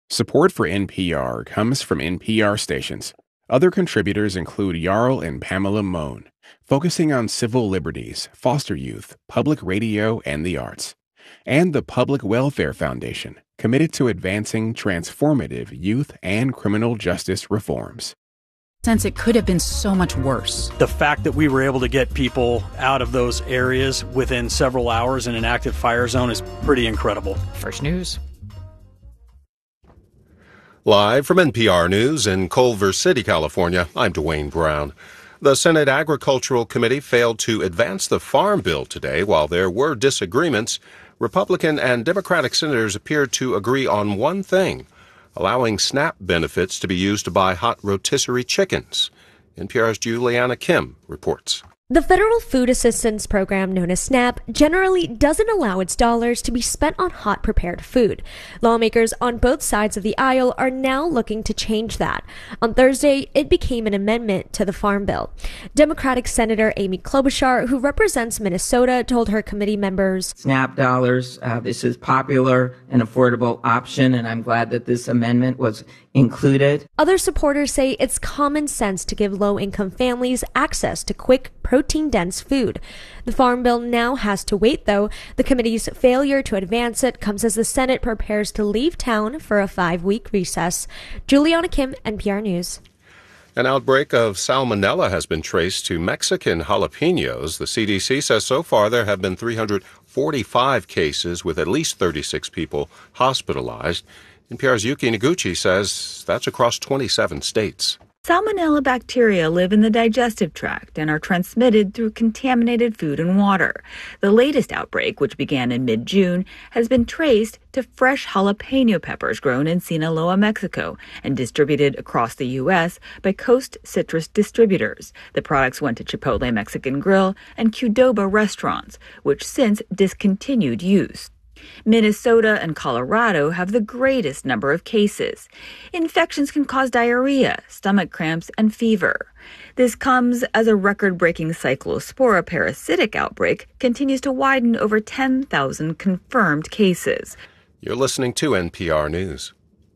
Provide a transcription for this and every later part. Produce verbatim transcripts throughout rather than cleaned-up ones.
Support for N P R comes from N P R stations. Other contributors include Jarl and Pamela Mohn, focusing on civil liberties, foster youth, public radio, and the arts. And the Public Welfare Foundation, committed to advancing transformative youth and criminal justice reforms. Since it could have been so much worse. The fact that we were able to get people out of those areas within several hours in an active fire zone is pretty incredible. First News. Live from N P R News in Culver City, California, I'm Dwayne Brown. The Senate Agricultural Committee failed to advance the Farm Bill today. While there were disagreements, Republican and Democratic senators appeared to agree on one thing: allowing SNAP benefits to be used to buy hot rotisserie chickens. N P R's Juliana Kim reports. The Federal Food Assistance Program, known as SNAP, generally doesn't allow its dollars to be spent on hot prepared food. Lawmakers on both sides of the aisle are now looking to change that. On Thursday, it became an amendment to the Farm Bill. Democratic Senator Amy Klobuchar, who represents Minnesota, told her committee members, SNAP dollars, uh, this is popular and affordable option, and I'm glad that this amendment was included. Other supporters say it's common sense to give low-income families access to quick, protein-dense food. The Farm Bill now has to wait, though. The committee's failure to advance it comes as the Senate prepares to leave town for a five-week recess. Juliana Kim, N P R News. An outbreak of salmonella has been traced to Mexican jalapenos. The C D C says so far there have been three hundred forty-five cases with at least thirty-six people hospitalized. N P R's Yuki Noguchi says that's across twenty-seven states. Salmonella bacteria live in the digestive tract and are transmitted through contaminated food and water. The latest outbreak, which began in mid-June, has been traced to fresh jalapeno peppers grown in Sinaloa, Mexico, and distributed across the U S by Coast Citrus distributors. The products went to Chipotle Mexican Grill and Qdoba restaurants, which since discontinued use. Minnesota and Colorado have the greatest number of cases. Infections can cause diarrhea, stomach cramps, and fever. This comes as a record-breaking cyclospora parasitic outbreak continues to widen over ten thousand confirmed cases. You're listening to N P R News.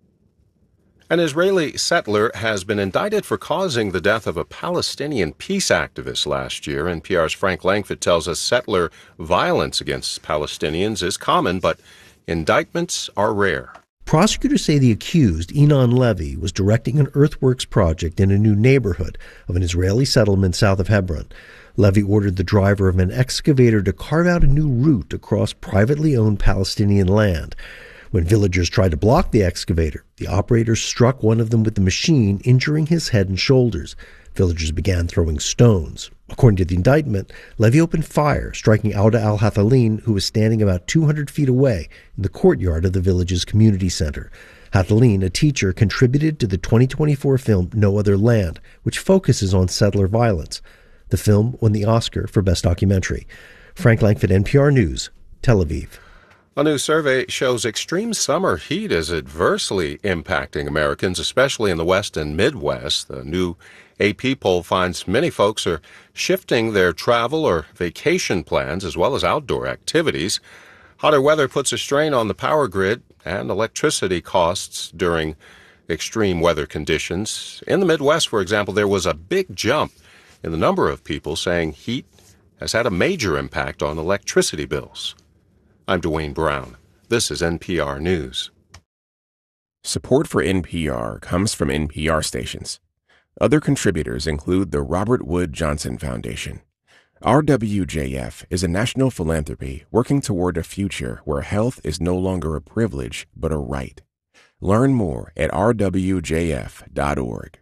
An Israeli settler has been indicted for causing the death of a Palestinian peace activist last year. N P R's Frank Langford tells us settler violence against Palestinians is common, but indictments are rare. Prosecutors say the accused, Enon Levy, was directing an earthworks project in a new neighborhood of an Israeli settlement south of Hebron. Levy ordered the driver of an excavator to carve out a new route across privately owned Palestinian land. When villagers tried to block the excavator, the operator struck one of them with the machine, injuring his head and shoulders. Villagers began throwing stones. According to the indictment, Levy opened fire, striking Auda al-Hathalin, who was standing about two hundred feet away in the courtyard of the village's community center. Hathalin, a teacher, contributed to the twenty twenty-four film No Other Land, which focuses on settler violence. The film won the Oscar for Best Documentary. Frank Langford, N P R News, Tel Aviv. A new survey shows extreme summer heat is adversely impacting Americans, especially in the West and Midwest. The new A P poll finds many folks are shifting their travel or vacation plans as well as outdoor activities. Hotter weather puts a strain on the power grid and electricity costs during extreme weather conditions. In the Midwest, for example, there was a big jump in the number of people saying heat has had a major impact on electricity bills. I'm Dwayne Brown. This is N P R News. Support for N P R comes from N P R stations. Other contributors include the Robert Wood Johnson Foundation. R W J F is a national philanthropy working toward a future where health is no longer a privilege but a right. Learn more at r w j f dot org.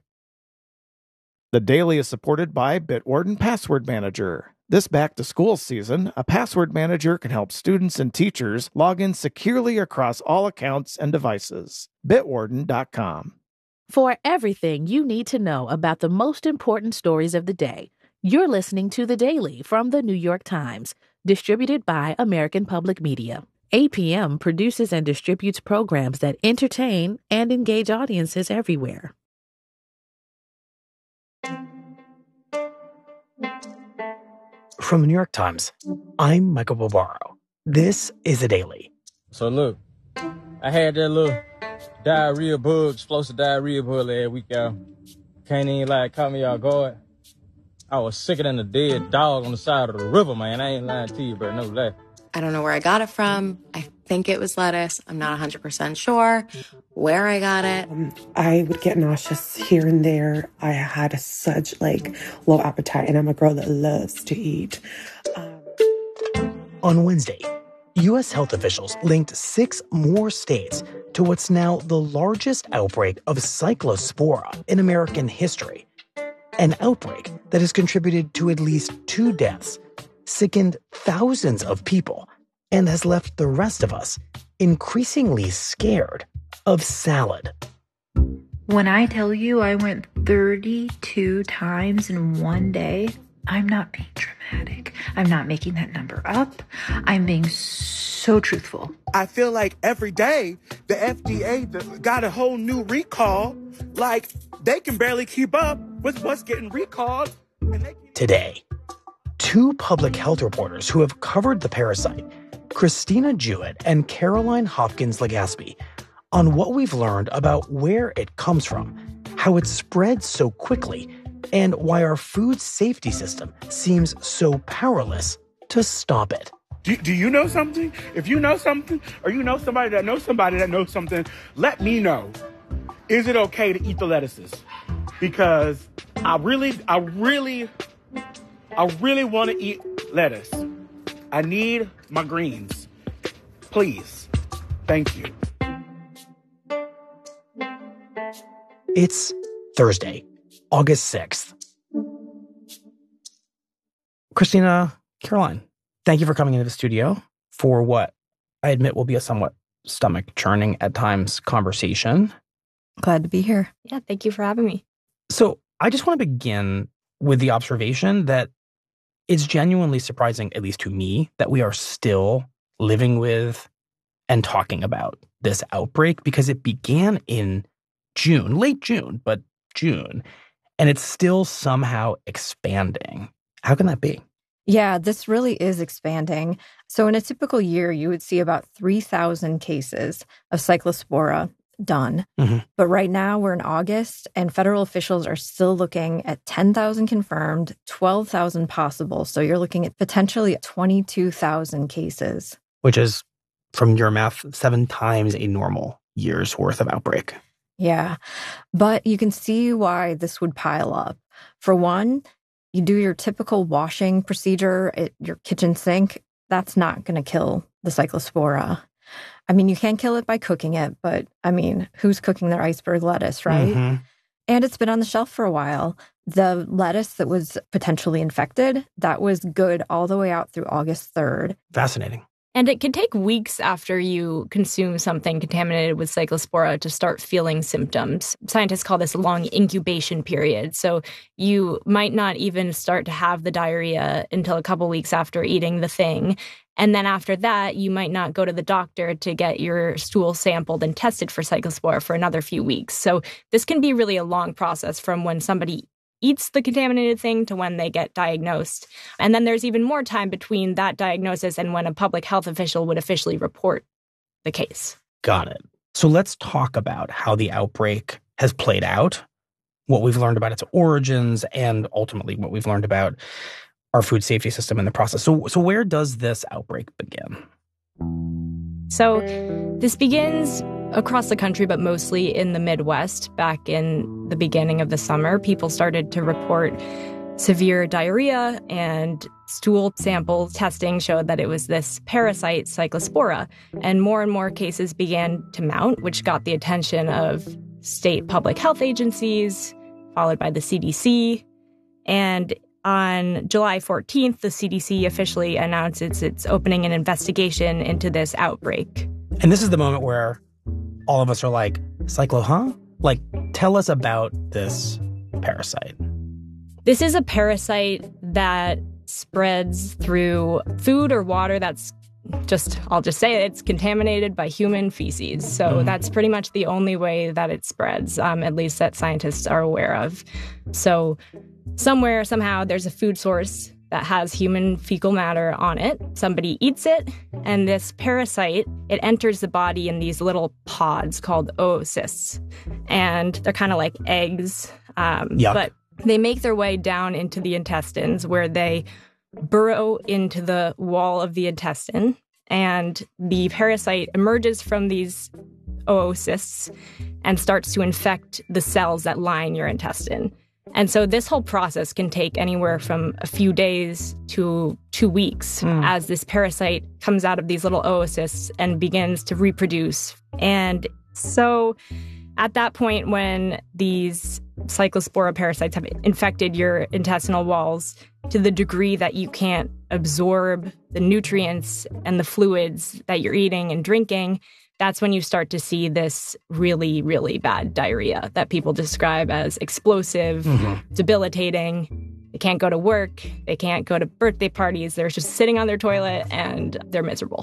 The Daily is supported by Bitwarden Password Manager. This back-to-school season, a password manager can help students and teachers log in securely across all accounts and devices. bitwarden dot com. For everything you need to know about the most important stories of the day, you're listening to The Daily from The New York Times, distributed by American Public Media. A P M produces and distributes programs that entertain and engage audiences everywhere. From The New York Times, I'm Michael Bobaro. This is The Daily. So look, I had that little diarrhea bug, explosive diarrhea bug last week, y'all. Can't even like caught me off guard. I was sicker than a dead dog on the side of the river, man. I ain't lying to you, bro. No lie. I don't know where I got it from. I think it was lettuce. I'm not one hundred percent sure where I got it. Um, I would get nauseous here and there. I had such like low appetite, and I'm a girl that loves to eat. Um... On Wednesday, U S health officials linked six more states to what's now the largest outbreak of Cyclospora in American history. An outbreak that has contributed to at least two deaths, sickened thousands of people, and has left the rest of us increasingly scared of salad. When I tell you I went thirty-two times in one day, I'm not being dramatic. I'm not making that number up. I'm being so truthful. I feel like every day the F D A got a whole new recall. Like, they can barely keep up with what's getting recalled. And they- Today, two public health reporters who have covered the parasite, Christina Jewett and Caroline Hopkins-Legaspi, on what we've learned about where it comes from, how it spreads so quickly, and why our food safety system seems so powerless to stop it. Do, do you know something? If you know something, or you know somebody that knows somebody that knows something, let me know. Is it okay to eat the lettuces? Because I really, I really, I really want to eat lettuce. I need my greens. Please. Thank you. It's Thursday, August sixth. Christina, Caroline, thank you for coming into the studio for what I admit will be a somewhat stomach-churning at times conversation. Glad to be here. Yeah, thank you for having me. So I just want to begin with the observation that it's genuinely surprising, at least to me, that we are still living with and talking about this outbreak, because it began in June, late June, but June, and it's still somehow expanding. How can that be? Yeah, this really is expanding. So in a typical year, you would see about three thousand cases of Cyclospora done. Mm-hmm. But right now we're in August, and federal officials are still looking at ten thousand confirmed, twelve thousand possible. So you're looking at potentially twenty-two thousand cases. Which is, from your math, seven times a normal year's worth of outbreak. Yeah, but you can see why this would pile up. For one, you do your typical washing procedure at your kitchen sink. That's not going to kill the Cyclospora. I mean, you can kill it by cooking it, but I mean, who's cooking their iceberg lettuce, right? Mm-hmm. And it's been on the shelf for a while. The lettuce that was potentially infected, that was good all the way out through August third. Fascinating. And it can take weeks after you consume something contaminated with Cyclospora to start feeling symptoms. Scientists call this a long incubation period. So you might not even start to have the diarrhea until a couple weeks after eating the thing. And then after that, you might not go to the doctor to get your stool sampled and tested for Cyclospora for another few weeks. So this can be really a long process from when somebody eats the contaminated thing to when they get diagnosed. And then there's even more time between that diagnosis and when a public health official would officially report the case. Got it. So let's talk about how the outbreak has played out, what we've learned about its origins, and ultimately what we've learned about our food safety system in the process. So, so where does this outbreak begin? So this begins across the country, but mostly in the Midwest. Back in the beginning of the summer, people started to report severe diarrhea, and stool sample testing showed that it was this parasite, Cyclospora. And more and more cases began to mount, which got the attention of state public health agencies, followed by the C D C. And on July fourteenth, the C D C officially announces it's opening an investigation into this outbreak. And this is the moment where all of us are like, Cyclo, huh? Like, tell us about this parasite. This is a parasite that spreads through food or water that's just, I'll just say it, it's contaminated by human feces. So mm. that's pretty much the only way that it spreads, um, at least that scientists are aware of. So somewhere, somehow, there's a food source that has human fecal matter on it. Somebody eats it, and this parasite, it enters the body in these little pods called oocysts. And they're kind of like eggs. Um, Yuck. But they make their way down into the intestines where they burrow into the wall of the intestine. And the parasite emerges from these oocysts and starts to infect the cells that line your intestine. And so this whole process can take anywhere from a few days to two weeks mm. as this parasite comes out of these little oocysts and begins to reproduce. And so at that point, when these Cyclospora parasites have infected your intestinal walls to the degree that you can't absorb the nutrients and the fluids that you're eating and drinking, that's when you start to see this really, really bad diarrhea that people describe as explosive, mm-hmm. debilitating. They can't go to work. They can't go to birthday parties. They're just sitting on their toilet and they're miserable.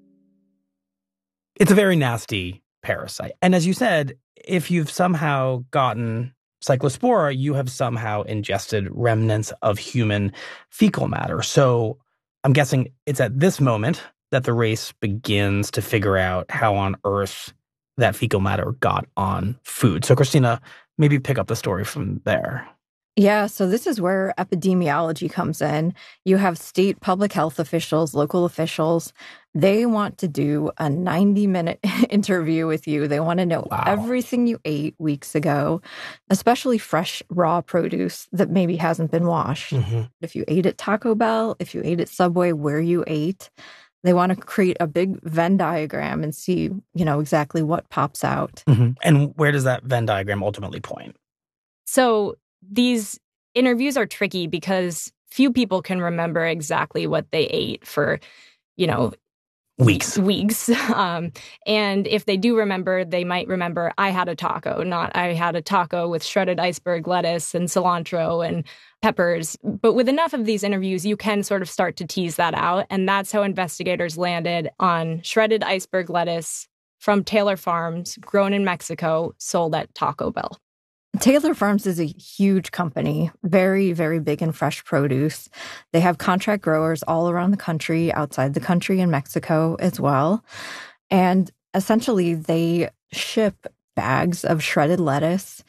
It's a very nasty parasite. And as you said, if you've somehow gotten Cyclospora, you have somehow ingested remnants of human fecal matter. So I'm guessing it's at this moment that the race begins to figure out how on earth that fecal matter got on food. So, Christina, maybe pick up the story from there. Yeah, so this is where epidemiology comes in. You have state public health officials, local officials. They want to do a ninety-minute interview with you. They want to know wow. everything you ate weeks ago, especially fresh, raw produce that maybe hasn't been washed. Mm-hmm. If you ate at Taco Bell, if you ate at Subway, where you ate. They want to create a big Venn diagram and see, you know, exactly what pops out. Mm-hmm. And where does that Venn diagram ultimately point? So these interviews are tricky because few people can remember exactly what they ate for, you know, weeks. Weeks. Um, and if they do remember, they might remember, I had a taco, not I had a taco with shredded iceberg lettuce and cilantro and peppers. But with enough of these interviews, you can sort of start to tease that out. And that's how investigators landed on shredded iceberg lettuce from Taylor Farms, grown in Mexico, sold at Taco Bell. Taylor Farms is a huge company, very, very big in fresh produce. They have contract growers all around the country, outside the country in Mexico as well. And essentially, they ship bags of shredded lettuce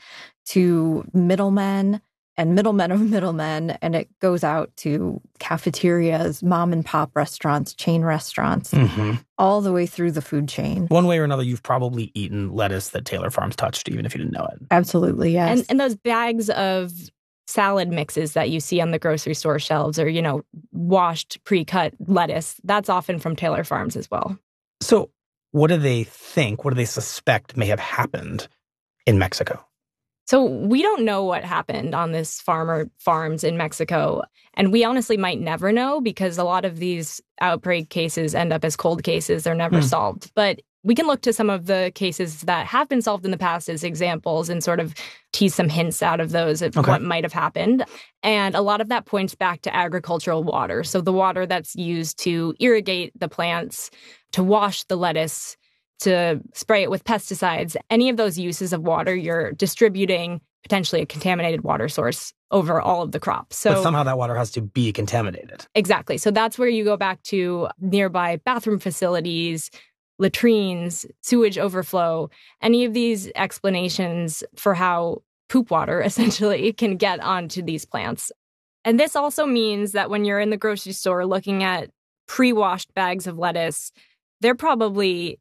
to middlemen and middlemen of middlemen, and it goes out to cafeterias, mom and pop restaurants, chain restaurants, mm-hmm. all the way through the food chain. One way or another, you've probably eaten lettuce that Taylor Farms touched, even if you didn't know it. Absolutely, yes. And, and those bags of salad mixes that you see on the grocery store shelves or, you know, washed, pre-cut lettuce, that's often from Taylor Farms as well. So what do they think, what do they suspect may have happened in Mexico? So we don't know what happened on this farmer farms in Mexico. And we honestly might never know because a lot of these outbreak cases end up as cold cases. They're never mm. solved. But we can look to some of the cases that have been solved in the past as examples and sort of tease some hints out of those of okay. what might have happened. And a lot of that points back to agricultural water. So the water that's used to irrigate the plants, to wash the lettuce, to spray it with pesticides, any of those uses of water, you're distributing potentially a contaminated water source over all of the crops. So but somehow that water has to be contaminated. Exactly. So that's where you go back to nearby bathroom facilities, latrines, sewage overflow, any of these explanations for how poop water essentially can get onto these plants. And this also means that when you're in the grocery store looking at pre-washed bags of lettuce, they're probably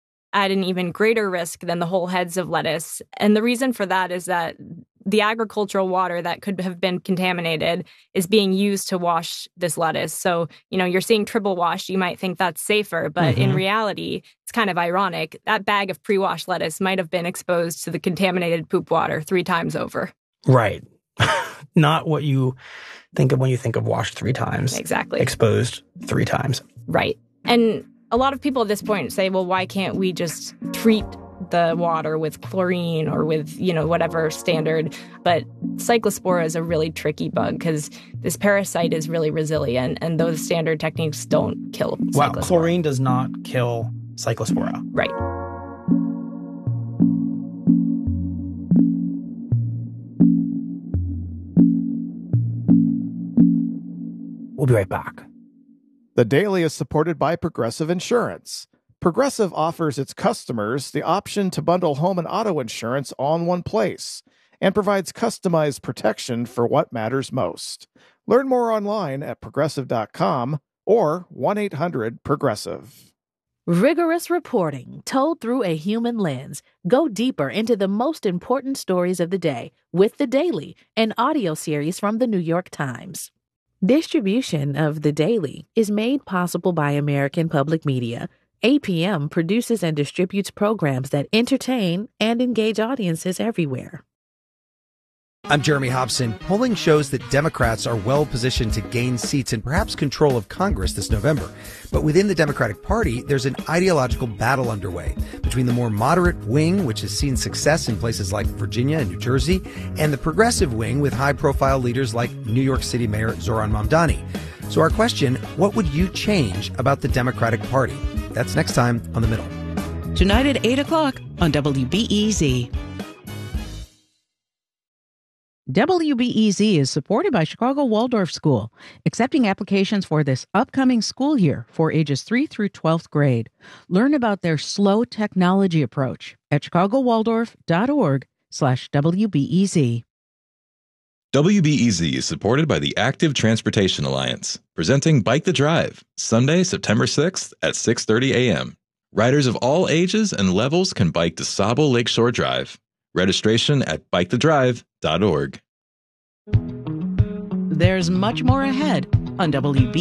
at an even greater risk than the whole heads of lettuce. And the reason for that is that the agricultural water that could have been contaminated is being used to wash this lettuce. So, you know, you're seeing triple washed, you might think that's safer, but mm-hmm. in reality, it's kind of ironic. That bag of pre-washed lettuce might have been exposed to the contaminated poop water three times over. Right. Not what you think of when you think of washed three times. Exactly. Exposed three times. Right. And a lot of people at this point say, well, why can't we just treat the water with chlorine or with, you know, whatever standard? But Cyclospora is a really tricky bug because this parasite is really resilient and those standard techniques don't kill Cyclospora. Wow, chlorine does not kill Cyclospora. Right. We'll be right back. The Daily is supported by Progressive Insurance. Progressive offers its customers the option to bundle home and auto insurance all in one place and provides customized protection for what matters most. Learn more online at progressive dot com or one eight hundred progressive. Rigorous reporting told through a human lens. Go deeper into the most important stories of the day with The Daily, an audio series from the New York Times. Distribution of The Daily is made possible by American Public Media. A P M produces and distributes programs that entertain and engage audiences everywhere. I'm Jeremy Hobson. Polling shows that Democrats are well positioned to gain seats and perhaps control of Congress this November. But within the Democratic Party, there's an ideological battle underway between the more moderate wing, which has seen success in places like Virginia and New Jersey, and the progressive wing with high-profile leaders like New York City Mayor Zohran Mamdani. So our question, what would you change about the Democratic Party? That's next time on The Middle. Tonight at eight o'clock on W B E Z. W B E Z is supported by Chicago Waldorf School, accepting applications for this upcoming school year for ages three through twelfth grade. Learn about their slow technology approach at chicago waldorf dot org slash W B E Z. W B E Z is supported by the Active Transportation Alliance, presenting Bike the Drive, Sunday, September sixth at six thirty a.m. Riders of all ages and levels can bike to Sabo Lakeshore Drive. Registration at bike the drive dot org. There's much more ahead on W B E Z.